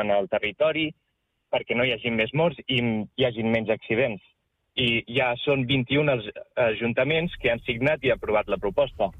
en el territori perquè no hi hagi més morts i hi hagi menys accidents. I ja són 21 els ajuntaments que han signat i aprovat la proposta.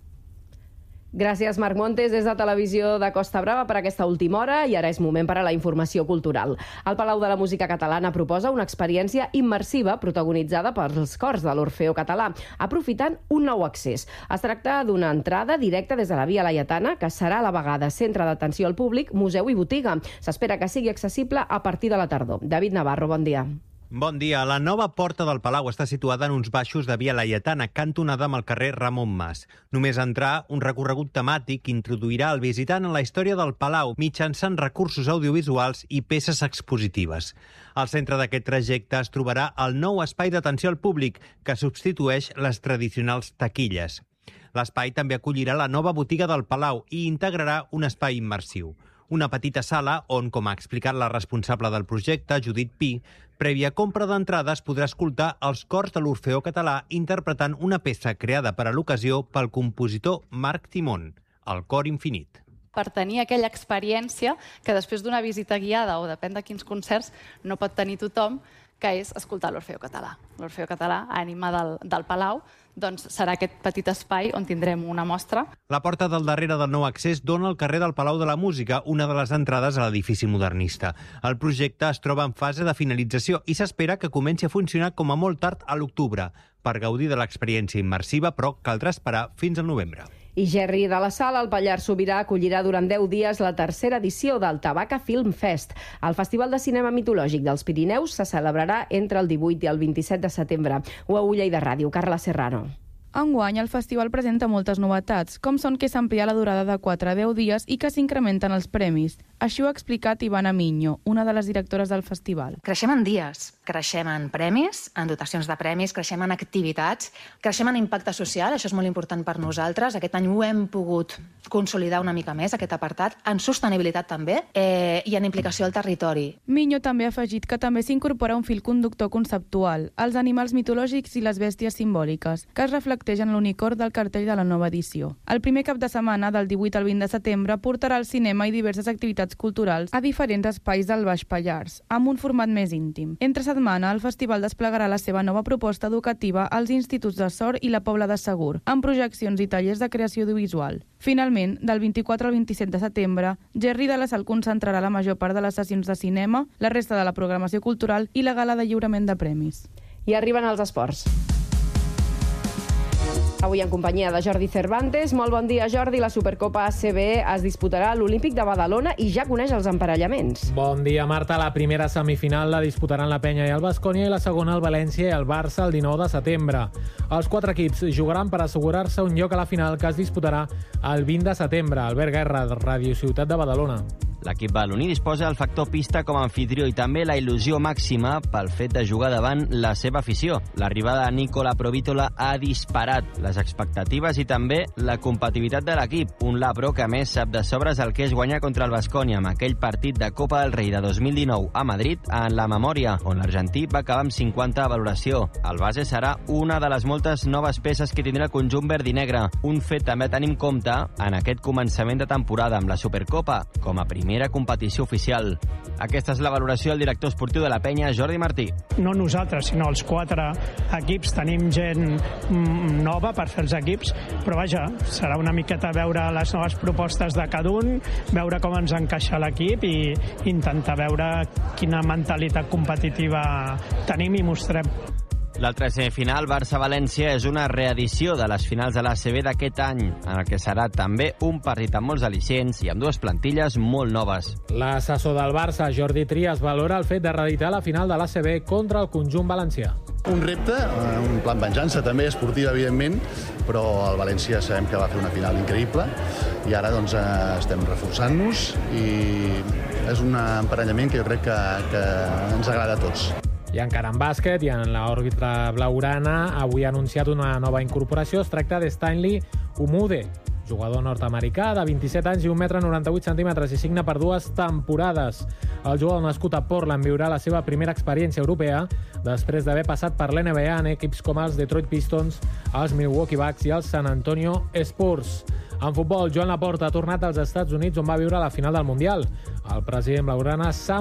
Gràcies, Marc Montes, des de Televisió de Costa Brava per aquesta última hora, i ara és moment per a la informació cultural. El Palau de la Música Catalana proposa una experiència immersiva protagonitzada pels cors de l'Orfeó Català, aprofitant un nou accés. Es tracta d'una entrada directa des de la Via Laietana, que serà a la vegada centre d'atenció al públic, museu i botiga. S'espera que sigui accessible a partir de la tardor. David Navarro, bon dia. Bon dia. La nova porta del Palau està situada en uns baixos de Via Laietana, cantonada amb el carrer Ramon Mas. Només entrar, un recorregut temàtic introduirà el visitant en la història del Palau mitjançant recursos audiovisuals i peces expositives. Al centre d'aquest trajecte es trobarà el nou espai d'atenció al públic, que substitueix les tradicionals taquilles. L'espai també acollirà la nova botiga del Palau i integrarà un espai immersiu. Una petita sala on, com ha explicat la responsable del projecte, Judit Pi, prèvia compra d'entrades podrà escoltar els cors de l'Orfeó Català interpretant una peça creada per a l'ocasió pel compositor Marc Timón, el Cor Infinit. Per tenir aquella experiència que després d'una visita guiada o depèn de quins concerts no pot tenir tothom, que és escoltar l'Orfeó Català. L'Orfeó Català, ànima del Palau, doncs serà aquest petit espai on tindrem una mostra. La porta del darrere del nou accés dona al carrer del Palau de la Música, una de les entrades a l'edifici modernista. El projecte es troba en fase de finalització i s'espera que comenci a funcionar com a molt tard a l'octubre. Per gaudir de l'experiència immersiva, però, caldrà esperar fins al novembre. I Gerri de la Sala, el Pallars Sobirà, acollirà durant 10 dies la tercera edició del Tabaca Film Fest. El Festival de Cinema Mitològic dels Pirineus se celebrarà entre el 18 i el 27 de setembre. Ho a Ulla i de Ràdio, Carla Serrano. Enguany, el festival presenta moltes novetats, com són que s'amplia la durada de 4 a 10 dies i que s'incrementen els premis. Així ho ha explicat Ivana Miño, una de les directores del festival. Creixem en dies, creixem en premis, en dotacions de premis, creixem en activitats, creixem en impacte social, això és molt important per nosaltres. Aquest any ho hem pogut consolidar una mica més, aquest apartat, en sostenibilitat també, i en implicació al territori. Miño també ha afegit que també s'incorpora un fil conductor conceptual, els animals mitològics i les bèsties simbòliques, que es reflecteix en l'unicorn del cartell de la nova edició. El primer cap de setmana, del 18 al 20 de setembre, portarà al cinema i diverses activitats culturals a diferents espais del Baix Pallars, amb un format més íntim. Entre setmana, el festival desplegarà la seva nova proposta educativa als instituts de Sort i la Pobla de Segur, amb projeccions i tallers de creació audiovisual. Finalment, del 24 al 27 de setembre, Gerri de la Sal concentrarà la major part de les sessions de cinema, la resta de la programació cultural i la gala de lliurament de premis. I arriben els esports. Avui en companyia de Jordi Cervantes. Molt bon dia, Jordi. La Supercopa ACB es disputarà a l'Olímpic de Badalona i ja coneix els emparellaments. Bon dia, Marta. La primera semifinal la disputaran la Penya i el Baskonia i la segona el València i el Barça el 19 de setembre. Els 4 equips jugaran per assegurar-se un lloc a la final que es disputarà el 20 de setembre. Albert Guerra, de Ràdio Ciutat de Badalona. L'equip badaloní disposa del factor pista com a anfitrió i també la il·lusió màxima pel fet de jugar davant la seva afició. L'arribada de Nicola Provítola ha disparat les expectatives i també la competitivitat de l'equip. Un Labro que a més sap de sobres el que és guanyar contra el Baskonia amb aquell partit de Copa del Rei de 2019 a Madrid en la memòria, on l'argentí va acabar amb 50 a valoració. El base serà una de les moltes noves peces que tindrà el conjunt verd i negre. Un fet també a tenir en compte en aquest començament de temporada amb la Supercopa com a primera competició oficial. Aquesta és la valoració del director esportiu de la Penya, Jordi Martí. No nosaltres, sinó els 4 equips. Tenim gent nova per fer els equips, però vaja, serà una miqueta veure les noves propostes de cada un, veure com ens encaixa l'equip i intentar veure quina mentalitat competitiva tenim i mostrem. L'altra semifinal, Barça-València, és una reedició de les finals de l'ACB d'aquest any, en el que serà també un partit amb molts al·licients i amb 2 plantilles molt noves. L'assessor del Barça, Jordi Trias, valora el fet de reeditar la final de l'ACB contra el conjunt valencià. Un repte, un plan venjança també, esportiu, evidentment, però el València sabem que va fer una final increïble i ara doncs, estem reforçant-nos i és un emparellament que jo crec que ens agrada a tots. I encara en bàsquet i en l'òrbita blaugrana, avui ha anunciat una nova incorporació. Es tracta de Stanley Umude, jugador nord-americà de 27 anys i 1,98 m i signa per 2 temporades. El jugador nascut a Portland viurà la seva primera experiència europea després d'haver passat per l'NBA en equips com els Detroit Pistons, els Milwaukee Bucks i els San Antonio Spurs. En futbol, Joan Laporta ha tornat als Estats Units on va viure la final del Mundial. El president blaugrana s'ha